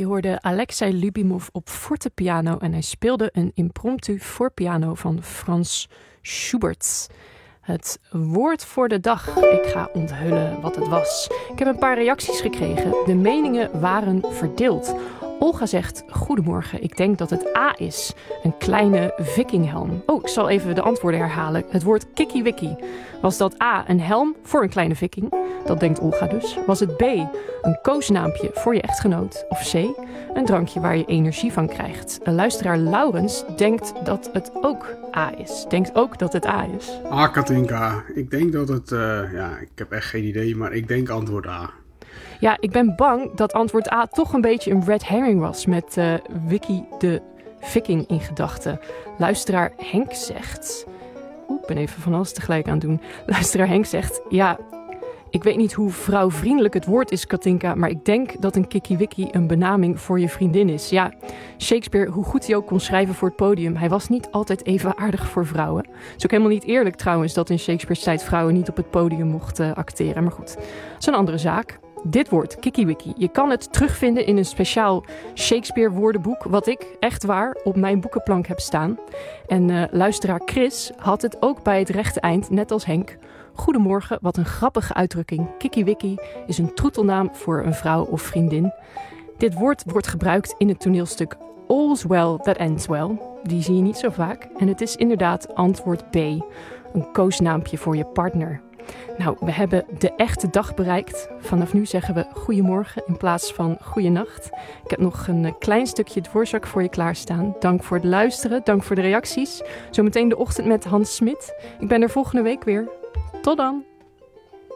Je hoorde Alexei Lyubimov op fortepiano en hij speelde een impromptu voor piano van Franz Schubert. Het woord voor de dag. Ik ga onthullen wat het was. Ik heb een paar reacties gekregen. De meningen waren verdeeld. Olga zegt, goedemorgen, ik denk dat het A is. Een kleine vikinghelm. Oh, ik zal even de antwoorden herhalen. Het woord kikkiwikkie. Was dat A, een helm voor een kleine viking? Dat denkt Olga dus. Was het B, een koosnaampje voor je echtgenoot? Of C, een drankje waar je energie van krijgt? Een luisteraar Laurens denkt dat het ook A is. Denkt ook dat het A is. Katinka, ik denk dat het... ik heb echt geen idee, maar ik denk antwoord A. Ja, ik ben bang dat antwoord A toch een beetje een red herring was met Wiki de Viking in gedachten. Luisteraar Henk zegt... ik ben even van alles tegelijk aan het doen. Luisteraar Henk zegt... Ja, ik weet niet hoe vrouwvriendelijk het woord is, Katinka, maar ik denk dat een kikkiwikkie een benaming voor je vriendin is. Ja, Shakespeare, hoe goed hij ook kon schrijven voor het podium, hij was niet altijd even aardig voor vrouwen. Het is ook helemaal niet eerlijk trouwens dat in Shakespeare's tijd vrouwen niet op het podium mochten acteren. Maar goed, dat is een andere zaak. Dit woord, kikkiwikkie, je kan het terugvinden in een speciaal Shakespeare-woordenboek, wat ik, echt waar, op mijn boekenplank heb staan. En luisteraar Chris had het ook bij het rechte eind, net als Henk. Goedemorgen, wat een grappige uitdrukking. Kikkiwikkie is een troetelnaam voor een vrouw of vriendin. Dit woord wordt gebruikt in het toneelstuk All's Well That Ends Well. Die zie je niet zo vaak. En het is inderdaad antwoord B, een koosnaampje voor je partner. Nou, we hebben de echte dag bereikt. Vanaf nu zeggen we goedemorgen in plaats van goeienacht. Ik heb nog een klein stukje dworzak voor je klaarstaan. Dank voor het luisteren, dank voor de reacties. Zometeen de ochtend met Hans Smit. Ik ben er volgende week weer. Tot dan!